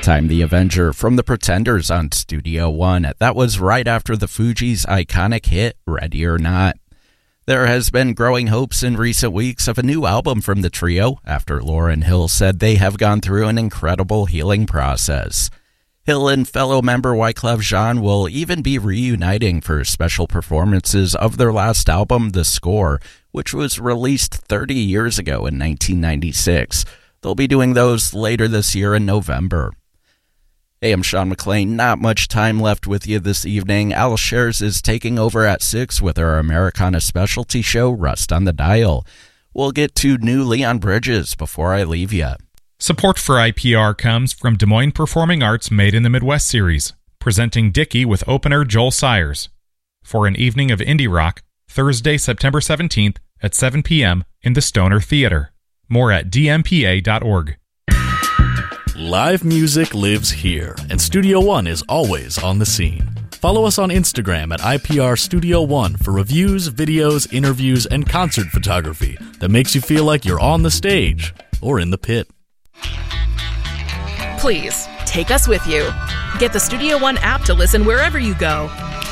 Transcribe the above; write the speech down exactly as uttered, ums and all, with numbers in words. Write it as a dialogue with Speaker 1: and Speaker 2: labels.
Speaker 1: Time the Avenger from The Pretenders on Studio One. That was right after the Fugees' iconic hit, Ready or Not. There has been growing hopes in recent weeks of a new album from the trio after Lauryn Hill said they have gone through an incredible healing process. Hill and fellow member Wyclef Jean will even be reuniting for special performances of their last album, The Score, which was released thirty years ago in nineteen ninety-six. They'll be doing those later this year in November. Hey, I'm Sean McLean. Not much time left with you this evening. Al Shares is taking over at six with our Americana specialty show, Rust on the Dial. We'll get to new Leon Bridges before I leave you.
Speaker 2: Support for I P R comes from Des Moines Performing Arts Made in the Midwest series, presenting Dickie with opener Joel Sayers for an evening of indie rock, Thursday, September seventeenth at seven p.m. in the Stoner Theater. More at d m p a dot org.
Speaker 3: Live music lives here, and Studio One is always on the scene. Follow us on Instagram at I P R Studio One for reviews, videos, interviews, and concert photography that makes you feel like you're on the stage or in the pit.
Speaker 4: Please, take us with you. Get the Studio One app to listen wherever you go.